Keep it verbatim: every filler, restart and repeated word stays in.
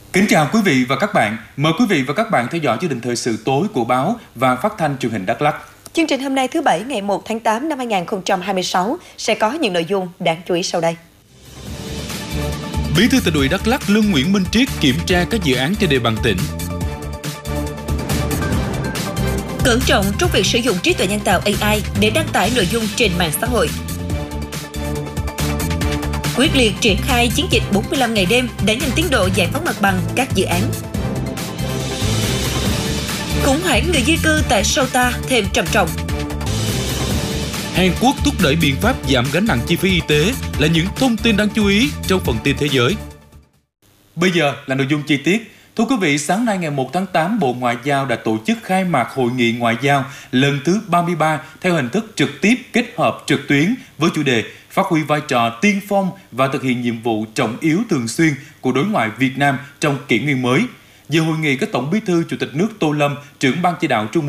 Kính chào quý vị và các bạn. Mời quý vị và các bạn theo dõi chương trình thời sự tối của báo và phát thanh truyền hình Đắk Lắk. Chương trình hôm nay thứ Bảy ngày một tháng tám năm hai nghìn không trăm hai mươi sáu sẽ có những nội dung đáng chú ý sau đây. Bí thư Tỉnh ủy Đắk Lắk Lương Nguyễn Minh Triết kiểm tra các dự án trên địa bàn tỉnh. Cẩn trọng trong việc sử dụng trí tuệ nhân tạo A I để đăng tải nội dung trên mạng xã hội. Quyết liệt triển khai chiến dịch bốn mươi lăm ngày đêm để nhanh tiến độ giải phóng mặt bằng các dự án. Khủng hoảng người di cư tại Sota thêm trầm trọng. Hàn Quốc thúc đẩy biện pháp giảm gánh nặng chi phí y tế là những thông tin đáng chú ý trong phần tin thế giới. Bây giờ là nội dung chi tiết. Thưa quý vị, sáng nay ngày một tháng tám, Bộ Ngoại giao đã tổ chức khai mạc Hội nghị Ngoại giao lần thứ ba mươi ba theo hình thức trực tiếp kết hợp trực tuyến với chủ đề phát huy vai trò tiên phong và thực hiện nhiệm vụ trọng yếu thường xuyên của đối ngoại Việt Nam trong kỷ nguyên mới. Dự hội nghị có Tổng Bí thư Chủ tịch nước Tô Lâm, trưởng Ban Chỉ đạo Trung ương